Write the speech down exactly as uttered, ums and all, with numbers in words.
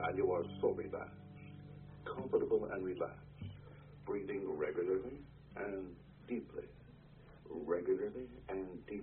and you are so relaxed, comfortable and relaxed, breathing regularly and deeply, regularly and deeply.